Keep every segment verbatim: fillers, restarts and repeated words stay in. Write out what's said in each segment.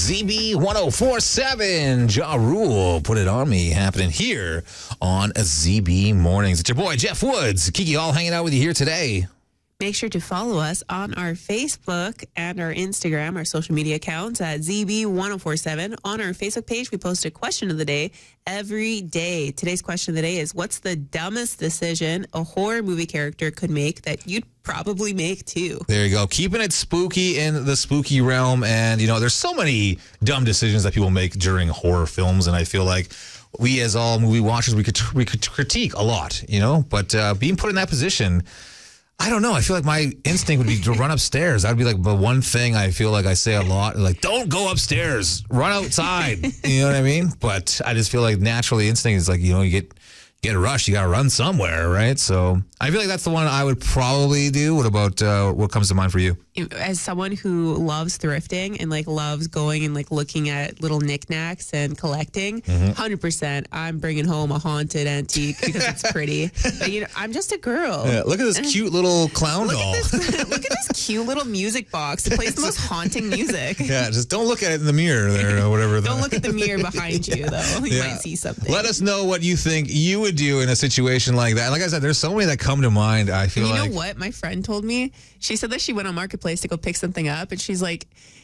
Z B one oh four point seven. Ja Rule, Put It On Me, happening here on Z B Mornings. It's your boy, Jeff Woods. Kiki, all hanging out with you here today. Make sure to follow us on our Facebook and our Instagram, our social media accounts at Z B one oh four point seven. On our Facebook page, we post a question of the day every day. Today's question of the day is, what's the dumbest decision a horror movie character could make that you'd probably make too? There you go. Keeping it spooky in the spooky realm. And, you know, there's so many dumb decisions that people make during horror films. And I feel like we, as all movie watchers, we could, we could critique a lot, you know, but uh, being put in that position, I don't know. I feel like my instinct would be to run upstairs. That'd be like the one thing I feel like I say a lot. Like, don't go upstairs. Run outside. You know what I mean? But I just feel like naturally instinct is like, you know, you get get a rush. You got to run somewhere, right? So I feel like that's the one I would probably do. What about uh, what comes to mind for you? As someone who loves thrifting and like loves going and like looking at little knickknacks and collecting, mm-hmm. one hundred percent I'm bringing home a haunted antique because it's pretty. But, you know, I'm just a girl. Yeah, look at this cute little clown look doll. At this, look at this cute little music box. It plays the most haunting music. Yeah, just don't look at it in the mirror there or whatever. Don't look at the mirror behind you, though. You yeah. might see something. Let us know what you think you would do in a situation like that. Like I said, there's so many that come to mind. I feel and you like. know what? My friend told me, she said that she went on Marketplace to go pick something up, and she's like,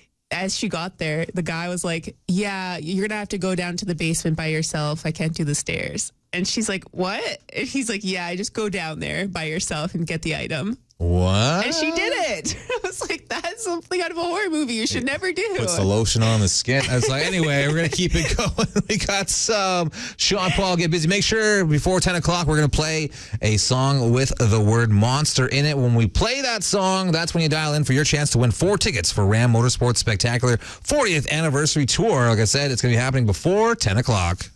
as she got there, the guy was like, yeah, you're gonna have to go down to the basement by yourself. I can't do the stairs. And she's like, what? And he's like, yeah, just go down there by yourself and get the item. What? And she did it. I was like, that's something out of a horror movie you should never do. Puts the lotion on the skin. I was like, anyway, we're going to keep it going. We got some Sean Paul, Get Busy. Make sure before ten o'clock, we're going to play a song with the word monster in it. When we play that song, that's when you dial in for your chance to win four tickets for Ram Motorsports Spectacular fortieth Anniversary Tour. Like I said, it's going to be happening before ten o'clock.